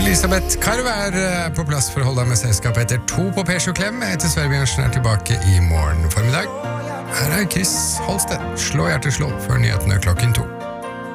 Elisabeth Karv på plass for å holde deg med selskap etter 2 på P7-klem. Jeg heter Sverre Bjørnsen tilbake i morgen formiddag. Her Chris Holstedt. Slå hjertet slå før nyhetene klokken 2.